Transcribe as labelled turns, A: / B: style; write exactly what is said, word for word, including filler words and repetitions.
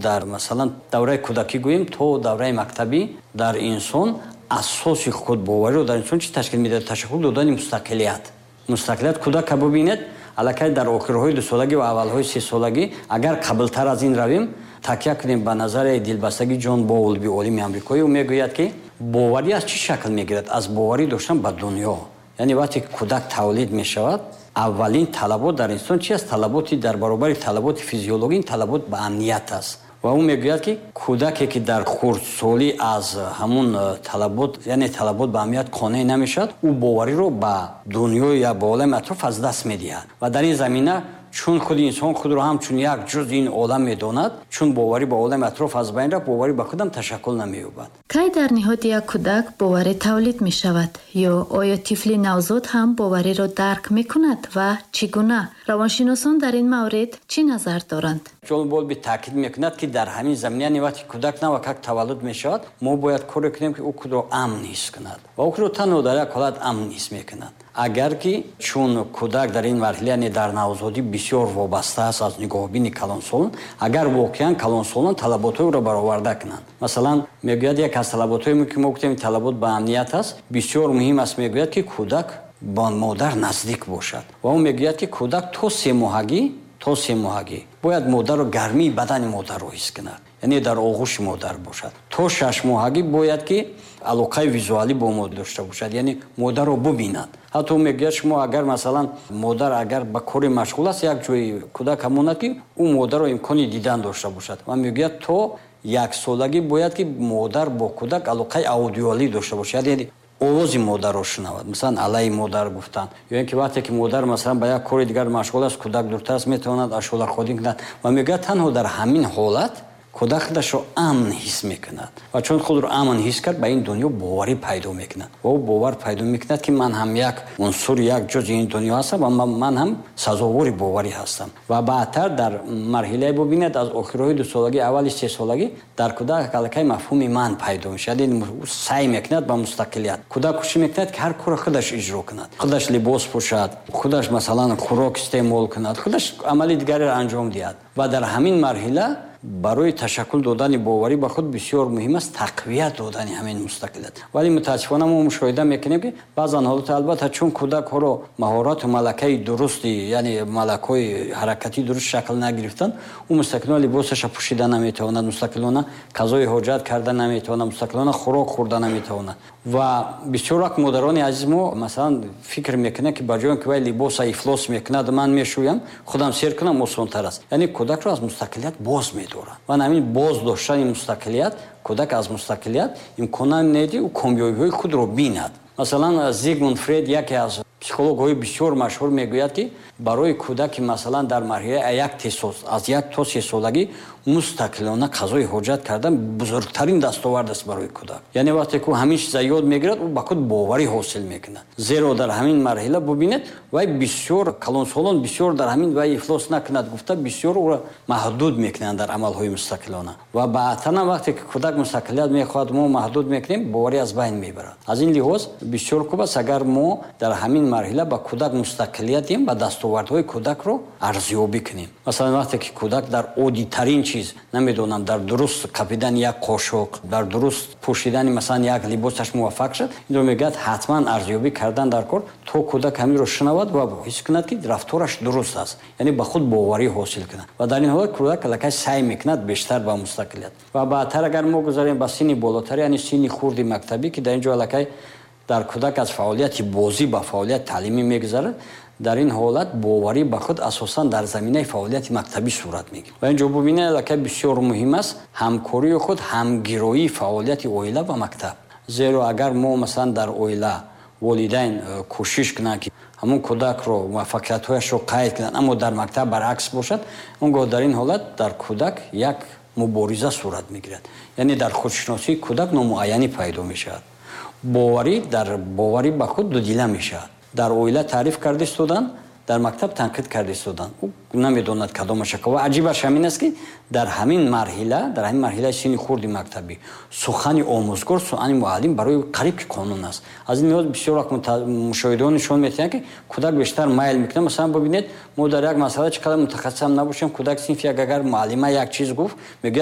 A: дар масалан давраи кӯдакӣ гӯем то давраи мактабӣ дар инсон асоси худбовариро дар инсон чӣ ташкил медиҳад? Ташаккул додани мустақилият. Мустақилият кӯдак ка бубинед аллакай дар охирҳои дусолагӣ ва аввалҳои сесолагӣ агар қаблтар аз ин равем такя кунем ба назари дилбастагии Ҷон Боулби олими амрикоӣ. Ӯ мегӯяд ки боварӣ аз чӣ шакл мегирад? Аз боварӣ доштан ба дунё. яъне вақте ки кӯдак тавлид мешавад аввалин талабот дар инсон чи аст? Талаботи дар баробари талаботи физиологӣ ин талабот ба амният аст. ва ӯ мегӯяд ки кӯдаке ки дар хурдсолӣ аз ҳамун талабот яъне талабот ба амният қонеъ намешавад ӯ бовариро ба дунё я ба олами атроф аз даст медиҳад. ва дар ин замина чун худи инсон худро ҳамчун як ҷузъи ин олам медонад, чун боварӣ ба олами атроф аз байн рафт, боварӣ ба худам ташаккул намеёбад.
B: кай дар ниҳоди як кӯдак боварӣ тавлид мешавад? ё оё тифли навзод ҳам бовариро дарк мекунад ва чӣ гуна? равоншиносон дар ин маврид чӣ назар доранд?
A: ҷон Болби таъкид мекунад ки дар ҳамин замина яъне вақти кӯдак навак як таваллуд мешавад, мо бояд коре кунем ки ӯ худро амн ҳис кунад ва ӯ худро танҳо дар як ҳолат амн ҳис мекунад. агар ки чун кӯдак дар ин марҳила яъне дар навзодӣ бисёр вобаста аст аз нигоҳубини калонсолон, агар воқеан калонсолон талаботҳоеро бароварда кунанд. масалан мегӯяд як аз талаботҳое ки мо гуфтем талабот ба амният аст, бисёр муҳим аст мегӯяд ки кӯдак ба модар наздик бошад ва ӯ мегӯяд ки кӯдак то се моҳагӣ то се моҳагӣ бояд модарро гармии бадани модарро ҳис кунад, яъне дар оғӯши модар бошад. то шаш моҳагӣ бояд ки алоқаи визуалӣ бо модар дошта бошад, яъне модарро бубинад. ҳатто мегӯяд шумо агар масалан модар агар ба кори машғул аст як ҷои кӯдак ҳамонад ки ӯ модарро имкони дидан дошта бошад ва мегӯяд то яксолагӣ бояд ки модар бо кӯдак алоқаи аудиалӣ дошта бошад, яъне овози модарро шунавад, масалан алайи модар гуфтан ё ин ки вақте ки модар масалан ба як кори дигар машғул аст, кӯдак дуртар аст, метавонад ашолахонӣ кунад ва мегӯяд танҳо дар ҳамин ҳолат кӯдак худашро амн ҳис мекунад ва чун худро амн ҳис кард ба ин дунё боварӣ пайдо мекунад ва ӯ бовар пайдо мекунад ки ман ҳам як унсури як ҷузъи ин дунё ҳастам ва ман ҳам сазовори боварӣ ҳастам. ва баъдтар дар марҳилае бубинед аз охирҳои дусолагӣ аввали сесолагӣ дар кӯдак аллакай мафҳуми ман пайдо мешавад, ӯ сай мекунад ба мустақилият. кӯдак кӯшиш мекунад ки ҳар кора худаш иҷро кунад, худаш либос пӯшад, худаш масалан хӯрок истеъмол кунад, худаш амали дигареро анҷом диҳад ва дар ҳамин марҳила барои ташаккул додани боварӣ ба худ бисёр муҳим аст тақвият додани ҳамин мустақилият. вале мутаассифона мо мушоҳида мекунем ки баъзан ҳолат албатта чун кӯдакҳоро маҳорату малакаи дурусти яъне малакҳои ҳаракатӣ дуруст шакл нагирифтанд, ӯ мустақилона либосаша пӯшида наметавонад, мустақилона қазои ҳоҷат карда наметавонад, мустақилона хӯрок хӯрда наметавонад. ва бисёр вақт модарони азиз мо масалан фикр мекунад ки ба ҷое ки вай либоса ифлос мекунад ман мешӯям худам сер кунам осонтар аст, яъне кӯдакро аз мустақилият боз медорад ва ҳамин боз доштани мустақилият кӯдак аз мустақилият имкона медиҳад ӯ комёбиҳои худро бинад. масалан Зигмунд Фрейд яке аз психологҳои бисёр машҳур мегӯяд ки барои кӯдаки масалан дар марҳилаи як тесос аз як то се солагӣ мустақилона қазои ҳоҷат кардан бузургтарин дастовард аст барои кӯдак. яъне вақте ки ӯ ҳамин чиза ёд мегирад ӯ ба худ боварӣ ҳосил мекунад. зеро дар ҳамин марҳила бубинед вай бисёр калонсолон бисёр дар ҳамин вай ифлос накунад гуфта бисёр ӯро маҳдуд мекунанд дар амалҳои мустақилона ва баъдтан вақте ки кӯдак мустақилият мехоҳад мо маҳдуд мекунем боварӣ аз байн мебарад. аз ин лиҳоз бисёр хуб аст агар мо дар ҳамин марҳила ба кӯдак мустақилият дем ба дастовардҳои кӯдакро арзёбӣ кунем. масалан вақте ки кӯдак дар оддитарин чиз намедонам дар дуруст қапидани як қошуқ, дар дуруст пӯшидани масалан як либосаш муваффақ шуд, инро мегӯяд ҳатман арзёбӣ кардан дар кор то кӯдак ҳаминро шунавад ва ҳис кунад ки рафтораш дуруст аст, яъне ба худ боварӣ ҳосил кунад ва дар ин ҳолат кӯдак аллакай сай мекунад бештар ба мустақилият. ва баъдтар агар мо гузарем ба синни болотар яъне синни хурди мактабӣ ки дар ин ҷо аллакай дар кӯдак аз фаъолияти бозӣ ба фаъолияти таълимӣ мегузарад, дар ин ҳолат боварӣ ба худ асосан дар заминаи фаъолияти мактабӣ сурат мегирад. ва ин ҷо бубинед аллакай бисёр муҳим аст ҳамкории худ ҳамгироии фаъолияти оила ва мактаб. зеро агар мо масалан дар оила волидайн кӯшиш кунанд ки ҳамун кӯдакро муваффақиятҳояшро қайд кунанд, аммо дар мактаб баръакс бошад, он гоҳ дар ин ҳолат дар кӯдак як мубориза сурат мегирад, яъне дар худшиносии кӯдак номуайянӣ пайдо мешавад. боварӣ дар боварӣ ба худ дудила мешавад. дар оила таъриф карда истодан, дар мактаб танқид карда истодан, ӯ намедонад кадомаша ва аҷибаш ҳамин аст ки дар ҳамин марҳила дар ҳамин марҳилаи синни хурди мактабӣ сухани омӯзгор сухани муаллим барои қариб ки қонун аст. аз ин лиҳоз бисёр вақт мушоҳидаҳо нишон медиҳанд ки кӯдак бештар майл мекунад. масалан бубинед мо дар як масъала чӣ қадар мутахассисам набошем, кӯдак синфи як агар муаллима як чиз гуфт